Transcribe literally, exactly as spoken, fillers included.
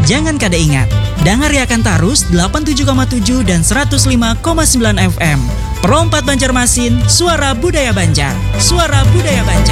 Jangan kada ingat, dengar Yakan Tarus delapan puluh tujuh koma tujuh dan seratus lima koma sembilan F M. Perompat Banjarmasin, suara budaya Banjar. Suara budaya Banjar.